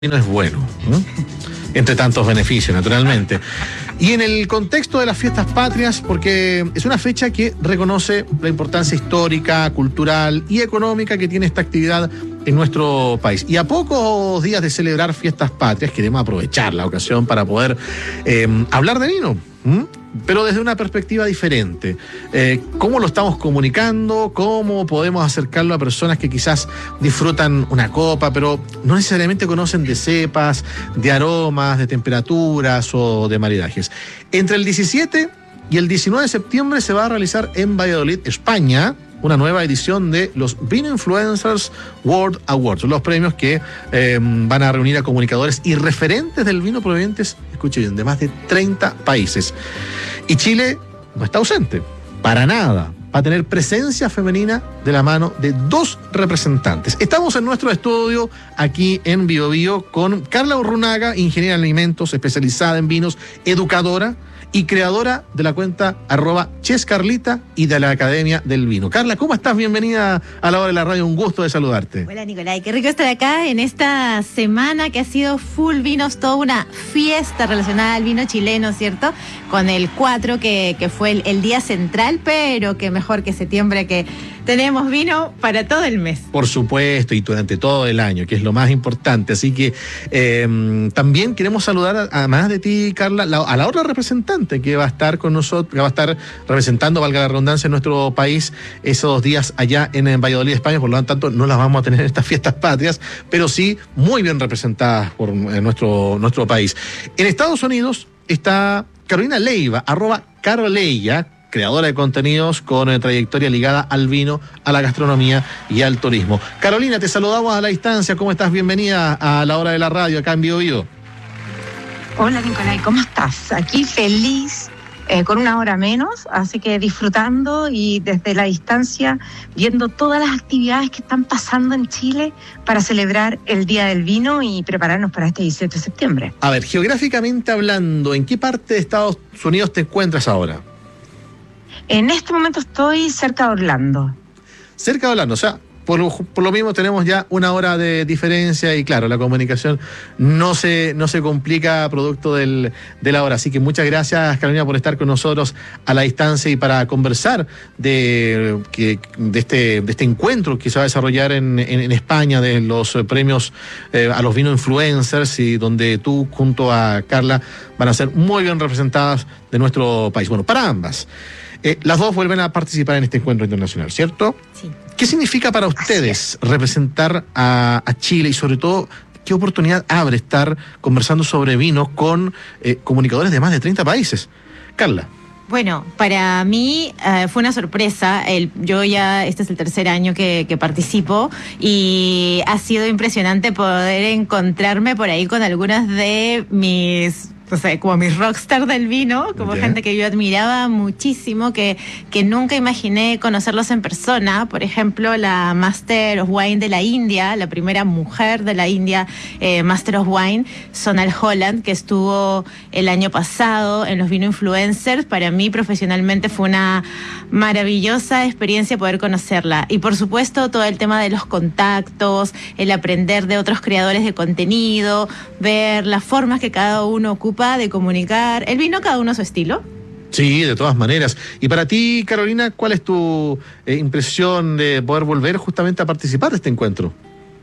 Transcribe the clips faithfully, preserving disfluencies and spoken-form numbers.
no es bueno, ¿no? Entre tantos beneficios, naturalmente. Y en el contexto de las fiestas patrias, porque es una fecha que reconoce la importancia histórica, cultural y económica que tiene esta actividad en nuestro país. Y a pocos días de celebrar fiestas patrias, queremos aprovechar la ocasión para poder eh, hablar de vino, ¿m? Pero desde una perspectiva diferente. Eh, ¿Cómo lo estamos comunicando? ¿Cómo podemos acercarlo a personas que quizás disfrutan una copa, pero no necesariamente conocen de cepas, de aromas, de temperaturas o de maridajes? Entre el diecisiete y el diecinueve de septiembre se va a realizar en Valladolid, España, una nueva edición de los Vino Influencers World Awards, los premios que eh, van a reunir a comunicadores y referentes del vino provenientes, escuchen bien, de más de treinta países. Y Chile no está ausente, para nada. Va a tener presencia femenina de la mano de dos representantes. Estamos en nuestro estudio aquí en Bio Bio con Carla Urrunaga, ingeniera en alimentos, especializada en vinos, educadora y creadora de la cuenta arroba chescarlita y de la Academia del Vino. Carla, ¿cómo estás? Bienvenida a la hora de la radio, un gusto de saludarte. Hola Nicolai, qué rico estar acá en esta semana que ha sido full vinos, toda una fiesta relacionada al vino chileno, ¿cierto? Con el cuatro que, que fue el, el día central, pero que mejor que septiembre, que tenemos vino para todo el mes. Por supuesto, y durante todo el año, que es lo más importante. Así que eh, también queremos saludar, además de ti, Carla, la, a la otra representante que va a estar con nosotros, que va a estar representando, valga la redundancia, en nuestro país esos días allá en, en Valladolid, España. Por lo tanto, no las vamos a tener en estas fiestas patrias, pero sí muy bien representadas por eh, nuestro, nuestro país. En Estados Unidos está Carolina Leiva, arroba Caroleya, creadora de contenidos con eh, trayectoria ligada al vino, a la gastronomía y al turismo. Carolina, te saludamos a la distancia. ¿Cómo estás? Bienvenida a la hora de la radio acá en Bio Bio. Hola Nicolai, ¿cómo estás? Aquí feliz, eh, con una hora menos, así que disfrutando y desde la distancia viendo todas las actividades que están pasando en Chile para celebrar el Día del Vino y prepararnos para este dieciocho de septiembre. A ver, geográficamente hablando, ¿en qué parte de Estados Unidos te encuentras ahora? En este momento estoy cerca de Orlando. Cerca de Orlando, o sea, por lo, por lo mismo tenemos ya una hora de diferencia y claro, la comunicación no se, no se complica producto del, de la hora. Así que muchas gracias, Carolina, por estar con nosotros a la distancia y para conversar de, que, de, este, de este encuentro que se va a desarrollar en, en, en España, de los premios eh, a los Vino Influencers, y donde tú junto a Carla van a ser muy bien representadas de nuestro país. Bueno, para ambas. Eh, las dos vuelven a participar en este encuentro internacional, ¿cierto? Sí. ¿Qué significa para ustedes representar a, a Chile y sobre todo qué oportunidad abre estar conversando sobre vino con eh, comunicadores de más de treinta países? Carla. Bueno, para mí uh, fue una sorpresa. El, yo ya, este es el tercer año que, que participo y ha sido impresionante poder encontrarme por ahí con algunas de mis... O sea, como mis rockstar del vino, como yeah. gente que yo admiraba muchísimo, que, que nunca imaginé conocerlos en persona. Por ejemplo, la Master of Wine de la India, la primera mujer de la India, eh, Master of Wine, Sonal Holland, que estuvo el año pasado en los Vino Influencers. Para mí, profesionalmente, fue una maravillosa experiencia poder conocerla. Y, por supuesto, todo el tema de los contactos, el aprender de otros creadores de contenido, ver las formas que cada uno ocupa de comunicar el vino, cada uno a su estilo. Sí, de todas maneras. Y para ti, Carolina, ¿cuál es tu eh, impresión de poder volver justamente a participar de este encuentro?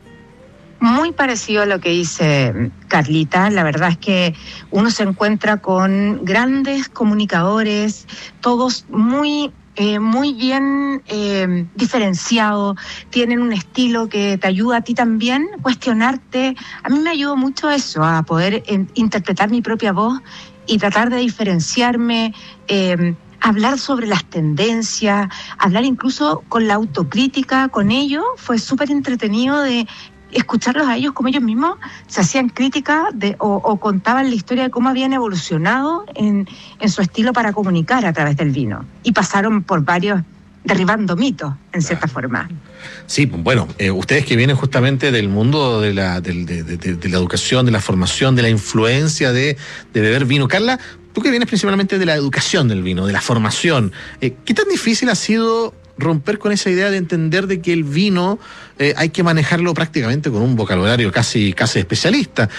Muy parecido a lo que dice Carlita. La verdad es que uno se encuentra con grandes comunicadores, todos muy... Eh, muy bien eh, diferenciado, tienen un estilo que te ayuda a ti también cuestionarte. A mí me ayudó mucho eso, a poder eh, interpretar mi propia voz y tratar de diferenciarme, eh, hablar sobre las tendencias, hablar incluso con la autocrítica con ellos. Fue súper entretenido de escucharlos a ellos, como ellos mismos se hacían crítica de, o, o contaban la historia de cómo habían evolucionado en, en su estilo para comunicar a través del vino. Y pasaron por varios, derribando mitos, en cierta claro. forma. Sí, bueno, eh, ustedes que vienen justamente del mundo de la, de, de, de, de la educación, de la formación, de la influencia de, de beber vino. Carla, tú que vienes principalmente de la educación del vino, de la formación, eh, ¿qué tan difícil ha sido romper con esa idea de entender de que el vino eh, hay que manejarlo prácticamente con un vocabulario casi, casi especialista.